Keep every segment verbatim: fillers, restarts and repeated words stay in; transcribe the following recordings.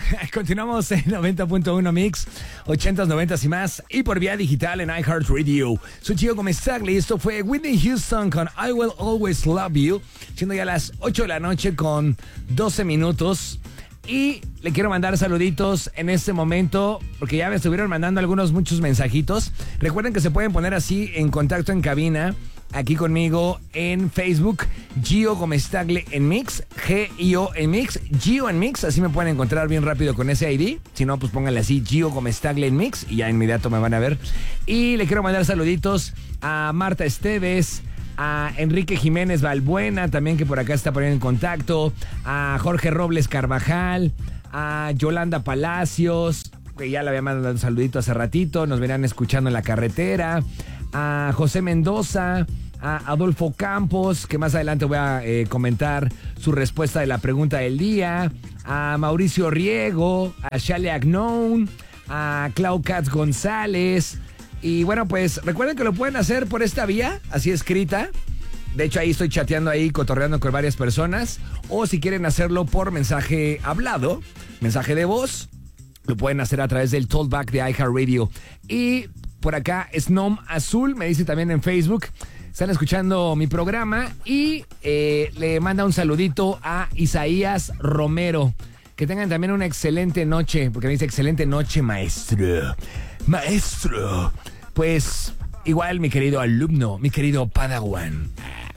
Continuamos en noventa punto uno Mix, ochentas, noventas y más, y por vía digital en iHeartRadio. Soy Gio Gomezagli, esto fue Whitney Houston con I Will Always Love You, siendo ya las ocho de la noche con doce minutos. Y le quiero mandar saluditos en este momento, porque ya me estuvieron mandando algunos, muchos mensajitos. Recuerden que se pueden poner así en contacto en cabina, aquí conmigo en Facebook, Gio Gomezagli en Mix, G I O en Mix, Gio en Mix, así me pueden encontrar bien rápido con ese I D. Si no, pues pónganle así, Gio Gomezagli en Mix, y ya inmediato me van a ver. Y le quiero mandar saluditos a Marta Esteves, a Enrique Jiménez Balbuena, también que por acá está poniendo en contacto, a Jorge Robles Carvajal, a Yolanda Palacios, que ya le había mandado un saludito hace ratito, nos verán escuchando en la carretera, a José Mendoza, a Adolfo Campos, que más adelante voy a eh, comentar su respuesta de la pregunta del día, a Mauricio Riego, a Shale Agnon, a Clau Katz González. Y bueno, pues recuerden que lo pueden hacer por esta vía, así escrita. De hecho, ahí estoy chateando ahí, cotorreando con varias personas. O si quieren hacerlo por mensaje hablado, mensaje de voz, lo pueden hacer a través del Talkback de iHeartRadio. Y por acá, Snom Azul me dice también en Facebook, están escuchando mi programa y eh, le manda un saludito a Isaías Romero. Que tengan también una excelente noche, porque me dice excelente noche, maestro. Maestro. Pues igual, mi querido alumno, mi querido Padawan.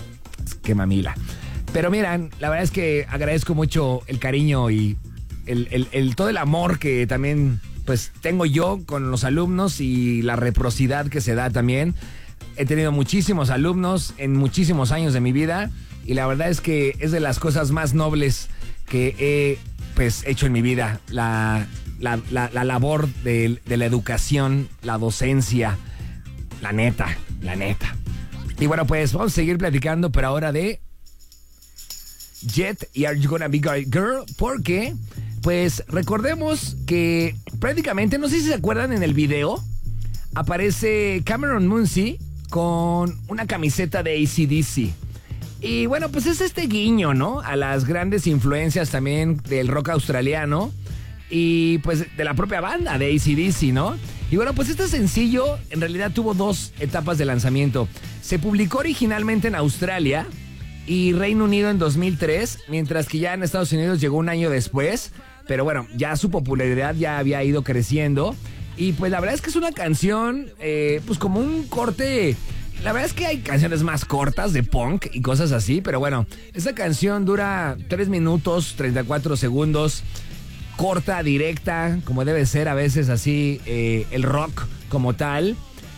Qué mamila. Pero miran, la verdad es que agradezco mucho el cariño y el, el, el, todo el amor que también pues tengo yo con los alumnos y la reciprocidad que se da también. He tenido muchísimos alumnos en muchísimos años de mi vida y la verdad es que es de las cosas más nobles que he pues hecho en mi vida. La, la, la, la labor de, de la educación, la docencia, la neta, la neta. Y bueno, pues vamos a seguir platicando, pero ahora de Jet y Are You Gonna Be Girl, porque pues recordemos que prácticamente, no sé si se acuerdan, en el video aparece Cameron Muncie con una camiseta de A C D C. Y bueno, pues es este guiño, ¿no? A las grandes influencias también del rock australiano y pues de la propia banda de A C D C, ¿no? Y bueno, pues este sencillo en realidad tuvo dos etapas de lanzamiento. Se publicó originalmente en Australia y Reino Unido en dos mil tres, mientras que ya en Estados Unidos llegó un año después. Pero bueno, ya su popularidad ya había ido creciendo. Y pues la verdad es que es una canción, eh, pues como un corte. La verdad es que hay canciones más cortas de punk y cosas así, pero bueno, esta canción dura tres minutos, treinta y cuatro segundos, corta, directa, como debe ser a veces así eh, el rock como tal.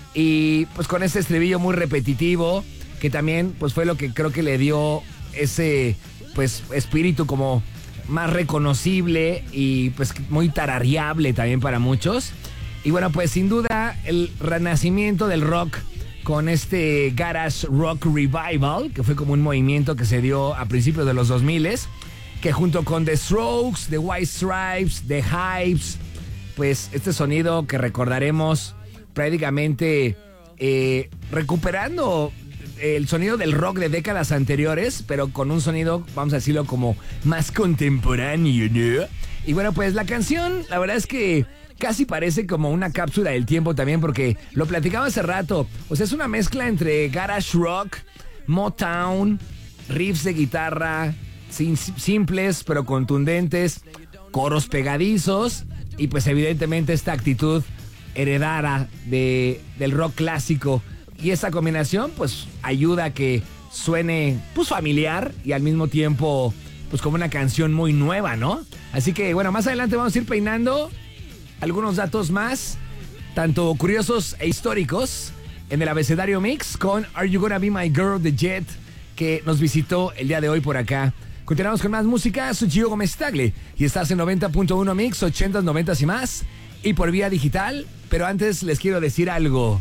Y pues con este estribillo muy repetitivo, que también pues fue lo que creo que le dio ese pues espíritu como más reconocible y pues muy tarareable también para muchos. Y bueno, pues sin duda el renacimiento del rock con este Garage Rock Revival, que fue como un movimiento que se dio a principios de los dos mil, que junto con The Strokes, The White Stripes, The Hives, pues este sonido que recordaremos prácticamente eh, recuperando el sonido del rock de décadas anteriores, pero con un sonido, vamos a decirlo, como más contemporáneo, ¿no? Y bueno, pues la canción, la verdad es que casi parece como una cápsula del tiempo también, porque lo platicaba hace rato. O sea, es una mezcla entre garage rock, Motown, riffs de guitarra sim- simples pero contundentes, coros pegadizos y pues evidentemente esta actitud heredada de, del rock clásico. Y esa combinación pues ayuda a que suene pues familiar y al mismo tiempo pues como una canción muy nueva, ¿no? Así que bueno, más adelante vamos a ir peinando algunos datos más, tanto curiosos e históricos, en el abecedario Mix con Are You Gonna Be My Girl de Jet, que nos visitó el día de hoy por acá. Continuamos con más música. Soy Gio Gomezagli y estás en noventa punto uno Mix, ochentas, noventas y más, y por vía digital. Pero antes les quiero decir algo.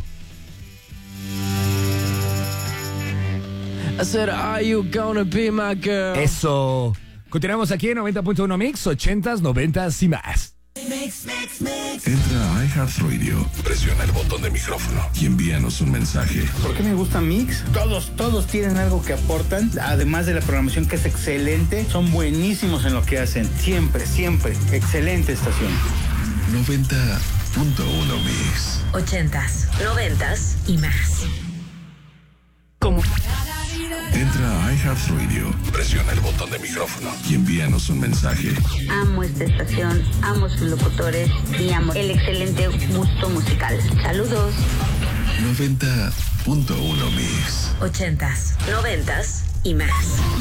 I said, are you gonna be my girl? Eso. Continuamos aquí en noventa punto uno Mix, ochentas, noventas y más. Mix, mix. Entra a iHeartRadio, presiona el botón de micrófono y envíanos un mensaje. ¿Por qué me gusta Mix? Todos, todos tienen algo que aportan, además de la programación que es excelente, son buenísimos en lo que hacen, siempre, siempre, excelente estación. noventa punto uno Mix. Ochentas, noventas y más. ¿Cómo? Entra a iHeartRadio, presiona el botón de micrófono y envíanos un mensaje. Amo esta estación, amo sus locutores y amo el excelente gusto musical. Saludos. noventa punto uno Mix. Ochentas, noventas y más.